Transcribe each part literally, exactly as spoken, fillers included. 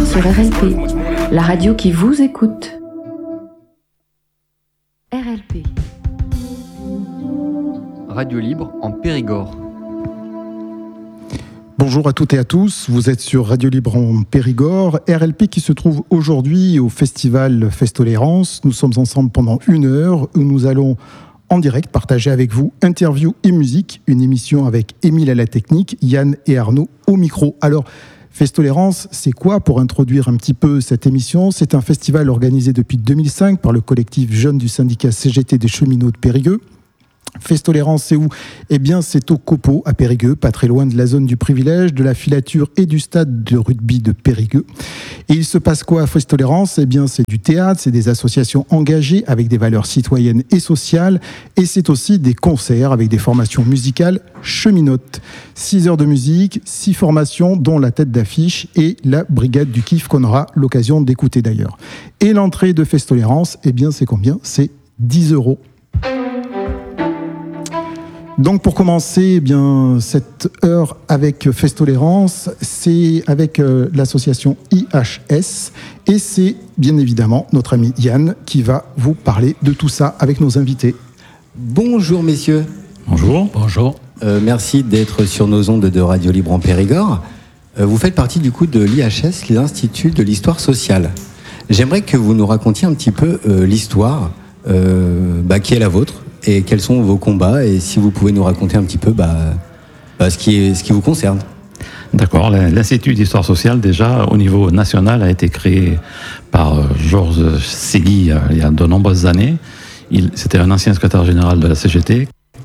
sur R L P, la radio qui vous écoute. R L P. Radio libre en Périgord. Bonjour à toutes et à tous, vous êtes sur Radio Libre en Périgord, R L P qui se trouve aujourd'hui au festival Festolérance. Nous sommes ensemble pendant une heure où nous allons en direct partager avec vous interview et musique, une émission avec Émile à la technique, Yann et Arnaud au micro. Alors, Festolérance, c'est quoi? Pour introduire un petit peu cette émission, c'est un festival organisé depuis deux mille cinq par le collectif Jeunes du syndicat C G T des cheminots de Périgueux. Festolérance, c'est où? Eh bien, c'est au Copeau, à Périgueux, pas très loin de la zone du privilège, de la filature et du stade de rugby de Périgueux. Et il se passe quoi à Festolérance? Eh bien, c'est du théâtre, c'est des associations engagées avec des valeurs citoyennes et sociales, et c'est aussi des concerts avec des formations musicales cheminotes. Six heures de musique, six formations, dont la tête d'affiche et la brigade du kiff qu'on aura l'occasion d'écouter d'ailleurs. Et l'entrée de Festolérance, eh bien, c'est combien? C'est dix euros. Donc pour commencer, eh bien, cette heure avec Festolérance, c'est avec euh, l'association I H S et c'est bien évidemment notre ami Yann qui va vous parler de tout ça avec nos invités. Bonjour messieurs. Bonjour. Bonjour. Euh, merci d'être sur nos ondes de Radio Libre en Périgord. Euh, vous faites partie du coup de l'I H S, l'Institut de l'Histoire Sociale. J'aimerais que vous nous racontiez un petit peu euh, l'histoire euh, bah, qui est la vôtre. Et quels sont vos combats, et si vous pouvez nous raconter un petit peu bah, bah, ce, qui est, ce qui vous concerne. D'accord. L'Institut d'Histoire Sociale, déjà, au niveau national, a été créé par Georges Segui il y a de nombreuses années. Il, c'était un ancien secrétaire général de la C G T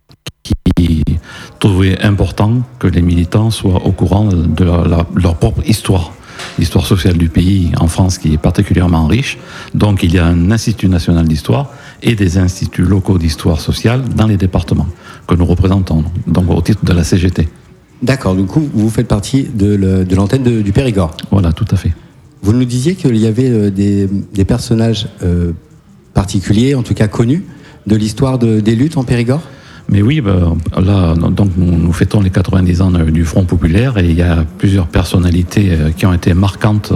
qui trouvait important que les militants soient au courant de leur, leur, leur propre histoire. L'histoire sociale du pays en France qui est particulièrement riche. Donc il y a un Institut national d'histoire et des instituts locaux d'histoire sociale dans les départements que nous représentons, donc au titre de la C G T. D'accord, du coup vous faites partie de, le, de l'antenne de, du Périgord. Voilà, tout à fait. Vous nous disiez qu'il y avait des, des personnages euh, particuliers, en tout cas connus, de l'histoire de, des luttes en Périgord. Mais oui, ben, là, donc nous, nous fêtons les quatre-vingt-dix ans du Front populaire et il y a plusieurs personnalités qui ont été marquantes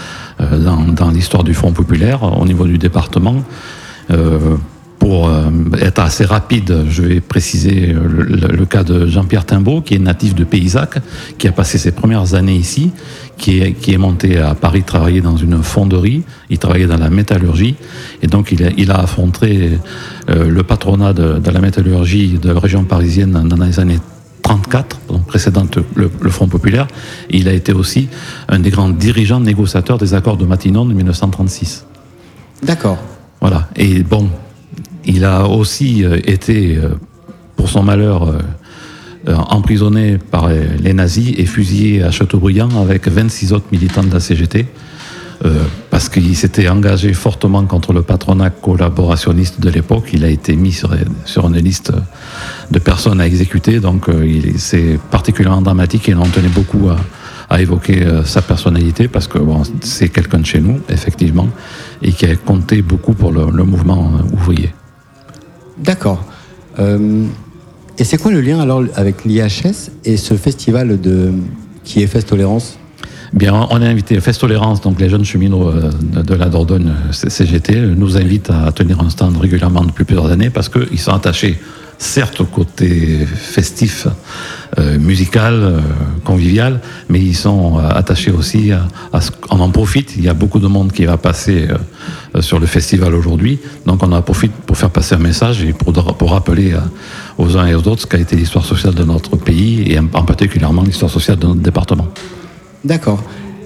dans, dans l'histoire du Front populaire au niveau du département. Euh, pour être assez rapide, je vais préciser le, le, le cas de Jean-Pierre Timbaud, qui est natif de Paysac, qui a passé ses premières années ici, qui est, qui est monté à Paris travailler dans une fonderie, il travaillait dans la métallurgie, et donc il a, il a affronté euh, le patronat de, de la métallurgie de la région parisienne dans les années trente-quatre, donc précédente le, le Front populaire, et il a été aussi un des grands dirigeants négociateurs des accords de Matignon de dix-neuf cent trente-six. D'accord. Voilà, et bon, il a aussi euh, été, euh, pour son malheur, euh, euh, emprisonné par euh, les nazis et fusillé à Châteaubriand avec vingt-six autres militants de la C G T, euh, parce qu'il s'était engagé fortement contre le patronat collaborationniste de l'époque. Il a été mis sur, sur une liste de personnes à exécuter, donc euh, il, c'est particulièrement dramatique et on tenait beaucoup à, à évoquer euh, sa personnalité, parce que bon, c'est quelqu'un de chez nous, effectivement, et qui a compté beaucoup pour le, le mouvement ouvrier. D'accord. Euh, et c'est quoi le lien alors avec l'I H S et ce festival de, qui est Festolérance? Bien, on a invité Festolérance, donc les jeunes cheminots de la Dordogne C G T, nous invitent à tenir un stand régulièrement depuis plusieurs années parce qu'ils sont attachés, certes, au côté festif, euh, musical, euh, convivial, mais ils sont euh, attachés aussi à, à ce qu'on en profite. Il y a beaucoup de monde qui va passer euh, sur le festival aujourd'hui, donc on en profite pour faire passer un message et pour, pour rappeler euh, aux uns et aux autres ce qu'a été l'histoire sociale de notre pays et en, en particulièrement l'histoire sociale de notre département. D'accord.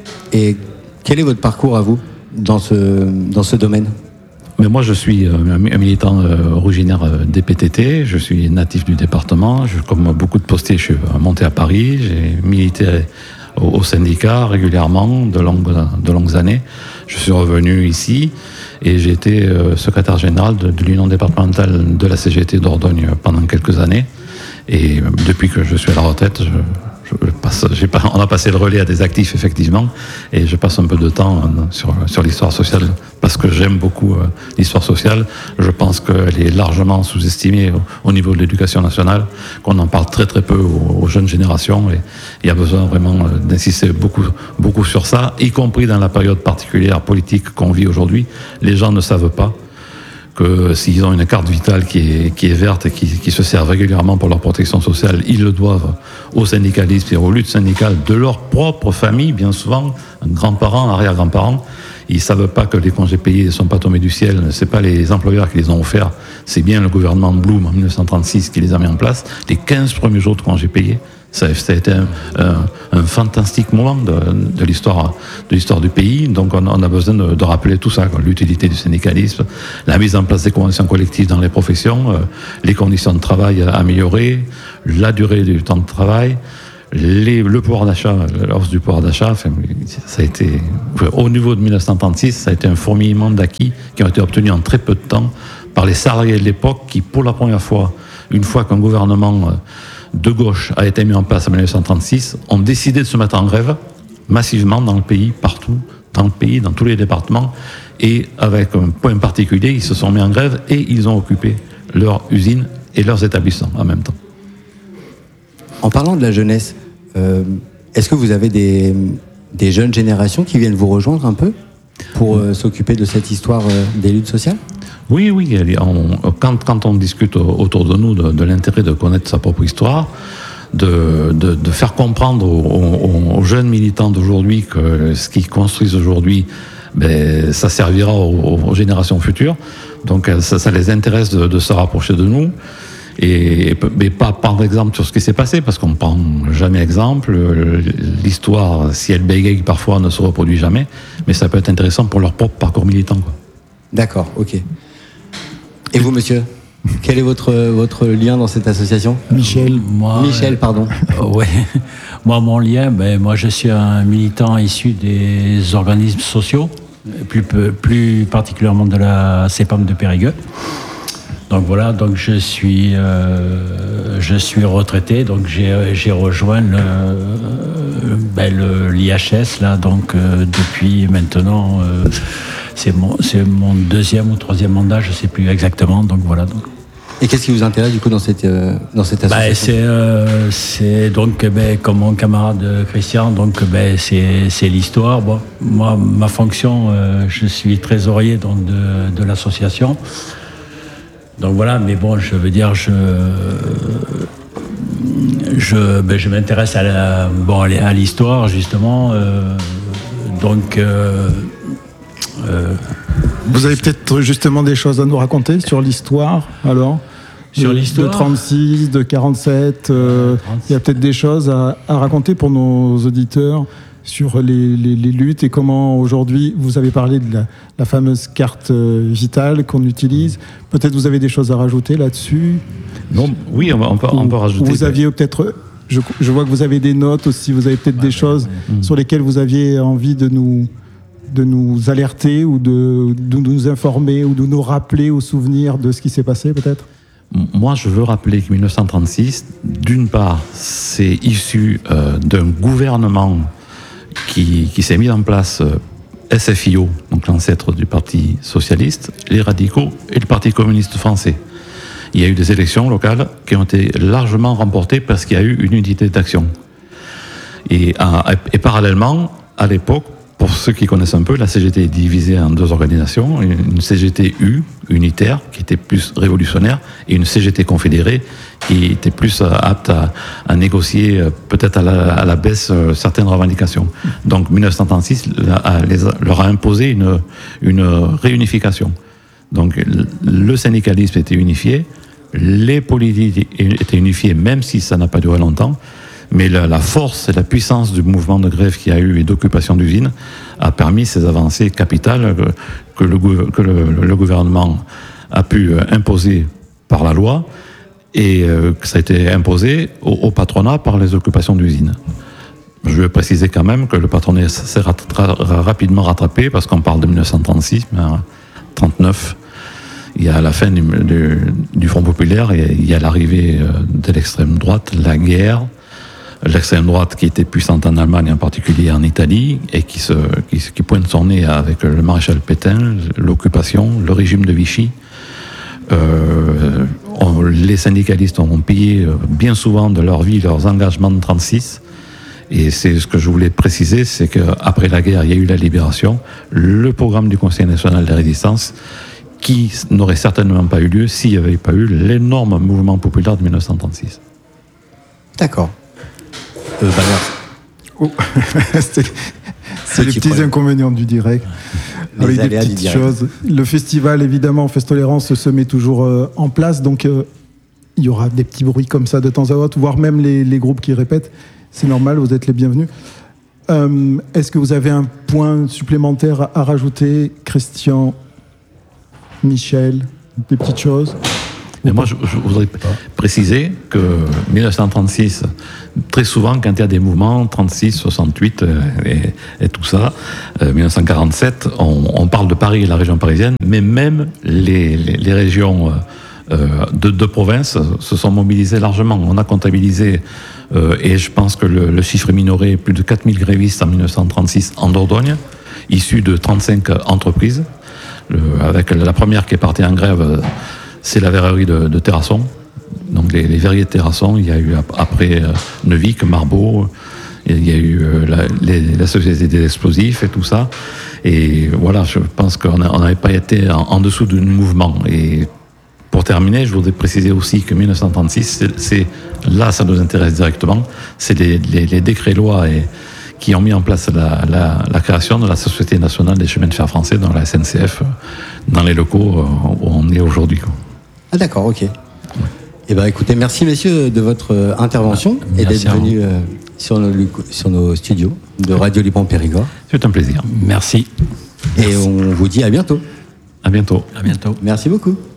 Et quel est votre parcours à vous dans ce, dans ce domaine? Mais moi, je suis un militant originaire des P T T, je suis natif du département, je, comme beaucoup de postiers, je suis monté à Paris, j'ai milité au, au syndicat régulièrement de longues, de longues années. Je suis revenu ici et j'ai été secrétaire général de, de l'Union départementale de la C G T Dordogne pendant quelques années. Et depuis que je suis à la retraite, je, je passe, j'ai pas, on a passé le relais à des actifs, effectivement, et je passe un peu de temps sur, sur l'histoire sociale, parce que j'aime beaucoup euh, l'histoire sociale. Je pense qu'elle est largement sous-estimée au, au niveau de l'éducation nationale, qu'on en parle très très peu aux, aux jeunes générations, et il y a besoin vraiment d'insister beaucoup, beaucoup sur ça, y compris dans la période particulière politique qu'on vit aujourd'hui. Les gens ne savent pas que s'ils ont une carte vitale qui est, qui est verte et qui, qui se sert régulièrement pour leur protection sociale, ils le doivent aux syndicalistes et aux luttes syndicales de leur propre famille, bien souvent, grands-parents, arrière-grands-parents. Ils ne savent pas que les congés payés ne sont pas tombés du ciel, ce n'est pas les employeurs qui les ont offerts, c'est bien le gouvernement Blum en dix-neuf cent trente-six qui les a mis en place. Les quinze premiers jours de congés payés, ça, ça a été un, un, un fantastique moment de, de l'histoire de l'histoire du pays. Donc on, on a besoin de, de rappeler tout ça, quoi. L'utilité du syndicalisme, la mise en place des conventions collectives dans les professions, euh, les conditions de travail améliorées, la durée du temps de travail, les, le pouvoir d'achat, la hausse du pouvoir d'achat. Enfin, ça a été, au niveau de dix-neuf cent trente-six, ça a été un fourmillement d'acquis qui ont été obtenus en très peu de temps par les salariés de l'époque qui, pour la première fois, une fois qu'un gouvernement de gauche a été mis en place en dix-neuf cent trente-six, ont décidé de se mettre en grève massivement dans le pays, partout, dans le pays, dans tous les départements, et avec un point particulier, ils se sont mis en grève et ils ont occupé leurs usines et leurs établissements en même temps. En parlant de la jeunesse, euh, est-ce que vous avez des, des jeunes générations qui viennent vous rejoindre un peu pour euh, s'occuper de cette histoire euh, des luttes sociales ? Oui, oui. On, quand, quand on discute autour de nous de, de l'intérêt de connaître sa propre histoire, de, de, de faire comprendre aux, aux, aux jeunes militants d'aujourd'hui que ce qu'ils construisent aujourd'hui, ben, ça servira aux, aux générations futures. Donc ça, ça les intéresse de, de se rapprocher de nous. Et, mais pas prendre exemple sur ce qui s'est passé, parce qu'on ne prend jamais exemple. L'histoire, si elle bégaye parfois, ne se reproduit jamais. Mais ça peut être intéressant pour leur propre parcours militant, quoi. D'accord, ok. Et vous, monsieur, quel est votre, votre lien dans cette association ? Michel. Moi, Michel, pardon. Euh, ouais. Moi, mon lien, ben, moi, je suis un militant issu des organismes sociaux, plus, plus particulièrement de la C E P A M de Périgueux. Donc voilà, donc je suis, euh, je suis retraité, donc j'ai, j'ai rejoint le, ben, le, l'I H S là, donc euh, depuis maintenant. Euh, C'est mon, c'est mon deuxième ou troisième mandat, je ne sais plus exactement. Donc voilà. Donc. Et qu'est-ce qui vous intéresse du coup dans cette, euh, dans cette association ? Ben, c'est, euh, c'est donc ben, comme mon camarade Christian, donc ben, c'est, c'est l'histoire. Bon, moi, ma fonction, euh, je suis trésorier donc, de, de l'association. Donc voilà, mais bon, je veux dire, je, je, ben, je m'intéresse à, la, bon, à l'histoire justement. Euh, donc. Euh, Euh, Vous avez peut-être justement des choses à nous raconter sur l'histoire, alors ? Sur de, l'histoire de trente-six, de quarante-sept, euh, il y a peut-être des choses à, à raconter pour nos auditeurs sur les, les, les luttes et comment aujourd'hui, vous avez parlé de la, la fameuse carte vitale qu'on utilise. Peut-être vous avez des choses à rajouter là-dessus ? Non, oui, on, va, on, peut, on peut rajouter. Vous aviez peut-être... Je, je vois que vous avez des notes aussi, vous avez peut-être ouais, des ouais, choses ouais. sur lesquelles vous aviez envie de nous... de nous alerter ou de, de nous informer ou de nous rappeler au souvenir de ce qui s'est passé, peut-être ? Moi, je veux rappeler que dix-neuf cent trente-six, d'une part, c'est issu euh, d'un gouvernement qui, qui s'est mis en place, euh, S F I O, donc l'ancêtre du Parti socialiste, les radicaux et le Parti communiste français. Il y a eu des élections locales qui ont été largement remportées parce qu'il y a eu une unité d'action. Et, et parallèlement, à l'époque, pour ceux qui connaissent un peu, la C G T est divisée en deux organisations, une C G T U, unitaire, qui était plus révolutionnaire, et une C G T confédérée, qui était plus apte à, à négocier peut-être à la, à la baisse certaines revendications. Donc dix-neuf cent trente-six leur a imposé une, une réunification. Donc le syndicalisme était unifié, les politiques étaient unifiés, même si ça n'a pas duré longtemps. Mais la, la force et la puissance du mouvement de grève qu'il y a eu et d'occupation d'usines a permis ces avancées capitales que, que, le, que le, le gouvernement a pu imposer par la loi et euh, que ça a été imposé au, au patronat par les occupations d'usines. Je veux préciser quand même que le patronat s'est rattra- rapidement rattrapé parce qu'on parle de dix-neuf cent trente-six, mais en trente-neuf, il y a la fin du, du, du Front populaire et il y a l'arrivée de l'extrême droite, la guerre. l'extrême droite qui était puissante en Allemagne, en particulier en Italie, et qui, se, qui, qui pointe son nez avec le maréchal Pétain, l'occupation, le régime de Vichy. Euh, on, les syndicalistes ont payé bien souvent de leur vie leurs engagements de trente-six. Et c'est ce que je voulais préciser, c'est qu'après la guerre, il y a eu la libération, le programme du Conseil national de la résistance, qui n'aurait certainement pas eu lieu s'il n'y avait pas eu l'énorme mouvement populaire de mille neuf cent trente-six. D'accord. Euh, bah, Oh. c'est c'est les petits problème. inconvénients du direct. Les Avec des petites choses. Le festival, évidemment, Festolérance se met toujours euh, en place, donc euh, il y aura des petits bruits comme ça de temps à autre, voire même les, les groupes qui répètent. C'est normal, vous êtes les bienvenus. Euh, est-ce que vous avez un point supplémentaire à, à rajouter, Christian, Michel, des petites choses? Mais moi, je, je voudrais préciser que mille neuf cent trente-six, très souvent, quand il y a des mouvements, trente-six, soixante-huit euh, et, et tout ça, euh, mille neuf cent quarante-sept, on, on parle de Paris et la région parisienne, mais même les, les, les régions euh, de, de province se sont mobilisées largement. On a comptabilisé, euh, et je pense que le, le chiffre est minoré, plus de quatre mille grévistes en mille neuf cent trente-six en Dordogne, issus de trente-cinq entreprises. Le, avec la première qui est partie en grève, c'est la verrerie de, de Terrasson. Donc les, les verriers de Terrasson, il y a eu après euh, Neuvic, Marbeau, il y a eu euh, la, les, la société des explosifs et tout ça. Et voilà, je pense qu'on n'avait pas été en, en dessous du mouvement. Et pour terminer, je voudrais préciser aussi que mille neuf cent trente-six, c'est, c'est, là ça nous intéresse directement, c'est les, les, les décrets-lois et, qui ont mis en place la, la, la création de la Société nationale des chemins de fer français dans la S N C F, dans les locaux où on est aujourd'hui. Ah d'accord, ok. Ouais. Eh ben, écoutez, merci messieurs de votre intervention ah, et d'être venus euh, sur, nos, sur nos studios de Radio Libre en Périgord. C'est un plaisir. Merci. Et merci. On vous dit à bientôt. À bientôt. À bientôt. Merci beaucoup.